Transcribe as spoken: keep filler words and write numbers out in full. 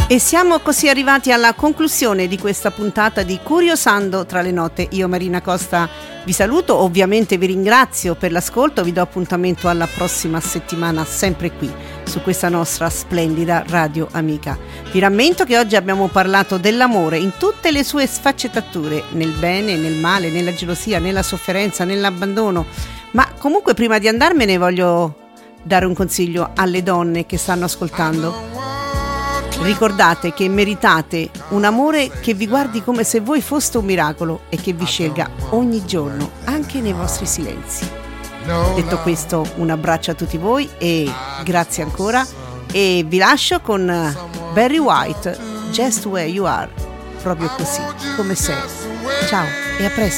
E siamo così arrivati alla conclusione di questa puntata di Curiosando tra le note. Io, Marina Costa, vi saluto, ovviamente vi ringrazio per l'ascolto, vi do appuntamento alla prossima settimana sempre qui su questa nostra splendida radio amica. Vi rammento che oggi abbiamo parlato dell'amore in tutte le sue sfaccettature, nel bene, nel male, nella gelosia, nella sofferenza, nell'abbandono, ma comunque prima di andarmene voglio dare un consiglio alle donne che stanno ascoltando. Ricordate che meritate un amore che vi guardi come se voi foste un miracolo e che vi scelga ogni giorno, anche nei vostri silenzi. Detto questo, un abbraccio a tutti voi e grazie ancora, e vi lascio con Barry White, Just Where You Are, proprio così, come sei. Ciao e a presto.